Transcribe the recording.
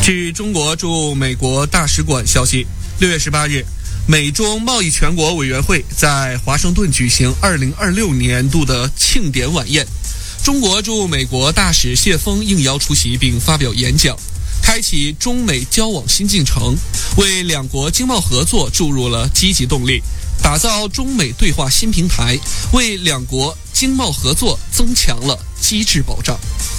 据中国驻美国大使馆消息，6月18日，美中贸易全国委员会在华盛顿举行2026年度的庆典晚宴。中国驻美国大使谢锋应邀出席并发表演讲，开启中美交往新进程，为两国经贸合作注入了积极动力，打造中美对话新平台，为两国经贸合作增强了机制保障。